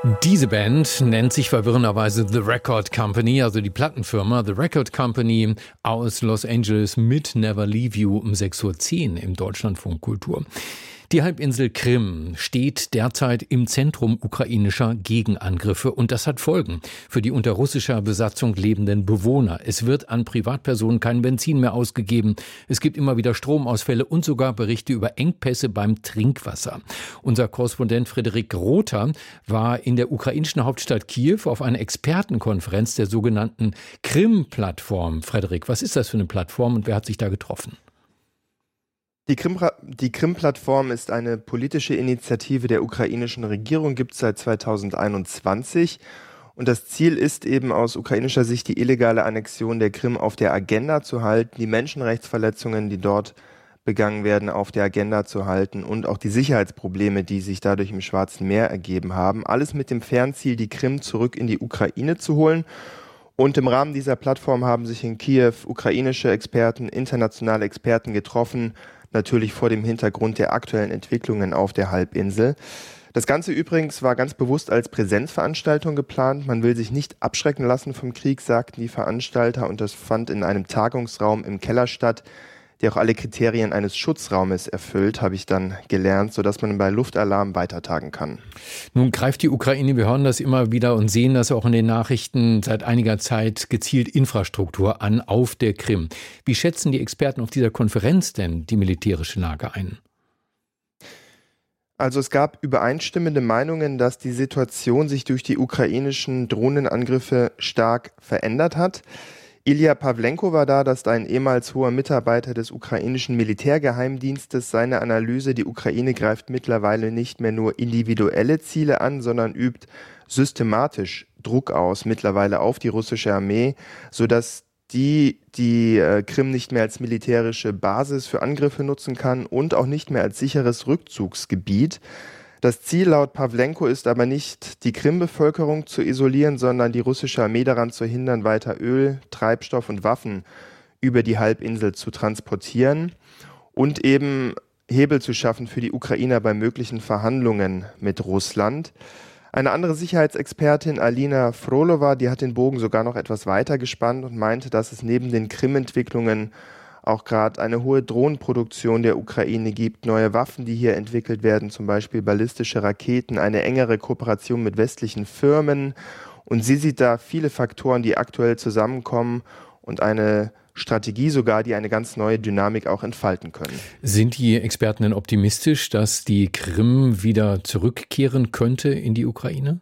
Diese Band nennt sich verwirrenderweise The Record Company, also die Plattenfirma The Record Company aus Los Angeles mit Never Leave You um 6:10 Uhr im Deutschlandfunk Kultur. Die Halbinsel Krim steht derzeit im Zentrum ukrainischer Gegenangriffe und das hat Folgen für die unter russischer Besatzung lebenden Bewohner. Es wird an Privatpersonen kein Benzin mehr ausgegeben. Es gibt immer wieder Stromausfälle und sogar Berichte über Engpässe beim Trinkwasser. Unser Korrespondent Frederik Rother war in der ukrainischen Hauptstadt Kiew auf einer Expertenkonferenz der sogenannten Krim-Plattform. Frederik, was ist das für eine Plattform und wer hat sich da getroffen? Die Krim-Plattform ist eine politische Initiative der ukrainischen Regierung, gibt es seit 2021. Und das Ziel ist eben aus ukrainischer Sicht die illegale Annexion der Krim auf der Agenda zu halten, die Menschenrechtsverletzungen, die dort begangen werden, auf der Agenda zu halten und auch die Sicherheitsprobleme, die sich dadurch im Schwarzen Meer ergeben haben. Alles mit dem Fernziel, die Krim zurück in die Ukraine zu holen. Und im Rahmen dieser Plattform haben sich in Kiew ukrainische Experten, internationale Experten getroffen, natürlich vor dem Hintergrund der aktuellen Entwicklungen auf der Halbinsel. Das Ganze übrigens war ganz bewusst als Präsenzveranstaltung geplant. Man will sich nicht abschrecken lassen vom Krieg, sagten die Veranstalter. Und das fand in einem Tagungsraum im Keller statt, der auch alle Kriterien eines Schutzraumes erfüllt, habe ich dann gelernt, sodass man bei Luftalarm weitertagen kann. Nun greift die Ukraine, wir hören das immer wieder und sehen das auch in den Nachrichten seit einiger Zeit, gezielt Infrastruktur an auf der Krim. Wie schätzen die Experten auf dieser Konferenz denn die militärische Lage ein? Also es gab übereinstimmende Meinungen, dass die Situation sich durch die ukrainischen Drohnenangriffe stark verändert hat. Ilya Pawlenko war da, das ist ein ehemals hoher Mitarbeiter des ukrainischen Militärgeheimdienstes. Seine Analyse, die Ukraine greift mittlerweile nicht mehr nur individuelle Ziele an, sondern übt systematisch Druck aus, mittlerweile auf die russische Armee, sodass die Krim nicht mehr als militärische Basis für Angriffe nutzen kann und auch nicht mehr als sicheres Rückzugsgebiet. Das Ziel laut Pawlenko ist aber nicht, die Krim-Bevölkerung zu isolieren, sondern die russische Armee daran zu hindern, weiter Öl, Treibstoff und Waffen über die Halbinsel zu transportieren und eben Hebel zu schaffen für die Ukrainer bei möglichen Verhandlungen mit Russland. Eine andere Sicherheitsexpertin, Alina Frolova, die hat den Bogen sogar noch etwas weiter gespannt und meinte, dass es neben den Krim-Entwicklungen auch gerade eine hohe Drohnenproduktion der Ukraine gibt, neue Waffen, die hier entwickelt werden, zum Beispiel ballistische Raketen, eine engere Kooperation mit westlichen Firmen. Und sie sieht da viele Faktoren, die aktuell zusammenkommen und eine Strategie sogar, die eine ganz neue Dynamik auch entfalten können. Sind die Experten denn optimistisch, dass die Krim wieder zurückkehren könnte in die Ukraine?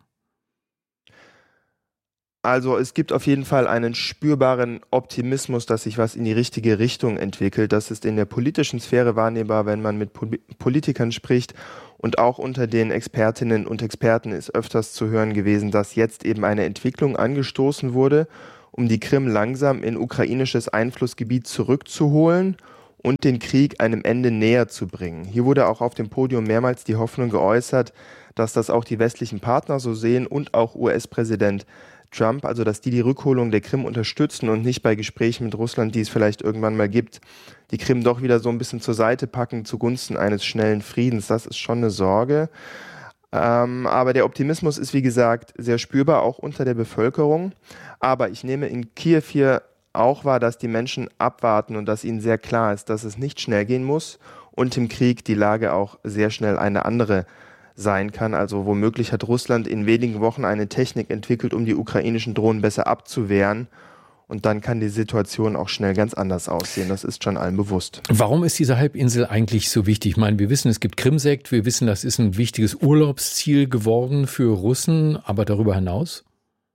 Also es gibt auf jeden Fall einen spürbaren Optimismus, dass sich was in die richtige Richtung entwickelt. Das ist in der politischen Sphäre wahrnehmbar, wenn man mit Politikern spricht. Und auch unter den Expertinnen und Experten ist öfters zu hören gewesen, dass jetzt eben eine Entwicklung angestoßen wurde, um die Krim langsam in ukrainisches Einflussgebiet zurückzuholen und den Krieg einem Ende näher zu bringen. Hier wurde auch auf dem Podium mehrmals die Hoffnung geäußert, dass das auch die westlichen Partner so sehen und auch US-Präsident Trump, also dass die Rückholung der Krim unterstützen und nicht bei Gesprächen mit Russland, die es vielleicht irgendwann mal gibt, die Krim doch wieder so ein bisschen zur Seite packen zugunsten eines schnellen Friedens. Das ist schon eine Sorge. Aber der Optimismus ist, wie gesagt, sehr spürbar, auch unter der Bevölkerung. Aber ich nehme in Kiew hier auch wahr, dass die Menschen abwarten und dass ihnen sehr klar ist, dass es nicht schnell gehen muss und im Krieg die Lage auch sehr schnell eine andere sein kann. Also womöglich hat Russland in wenigen Wochen eine Technik entwickelt, um die ukrainischen Drohnen besser abzuwehren. Und dann kann die Situation auch schnell ganz anders aussehen. Das ist schon allen bewusst. Warum ist diese Halbinsel eigentlich so wichtig? Ich meine, wir wissen, es gibt Krimsekt. Wir wissen, das ist ein wichtiges Urlaubsziel geworden für Russen. Aber darüber hinaus?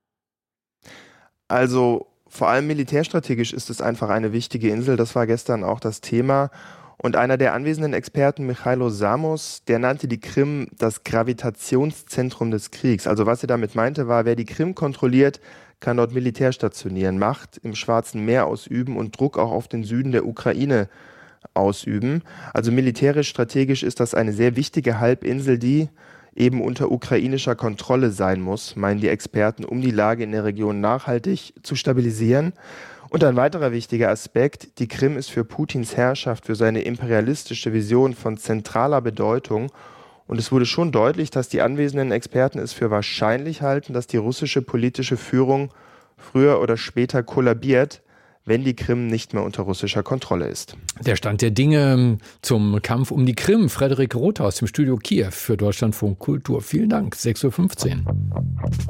Also vor allem militärstrategisch ist es einfach eine wichtige Insel. Das war gestern auch das Thema. Und einer der anwesenden Experten, Michailo Samos, der nannte die Krim das Gravitationszentrum des Kriegs. Also was er damit meinte, war, wer die Krim kontrolliert, kann dort Militär stationieren, Macht im Schwarzen Meer ausüben und Druck auch auf den Süden der Ukraine ausüben. Also militärisch, strategisch ist das eine sehr wichtige Halbinsel, die eben unter ukrainischer Kontrolle sein muss, meinen die Experten, um die Lage in der Region nachhaltig zu stabilisieren. Und ein weiterer wichtiger Aspekt, die Krim ist für Putins Herrschaft, für seine imperialistische Vision von zentraler Bedeutung Und es wurde schon deutlich, dass die anwesenden Experten es für wahrscheinlich halten, dass die russische politische Führung früher oder später kollabiert, wenn die Krim nicht mehr unter russischer Kontrolle ist. Der Stand der Dinge zum Kampf um die Krim. Frederik Rother aus dem Studio Kiew für Deutschlandfunk Kultur. Vielen Dank, 6:15 Uhr.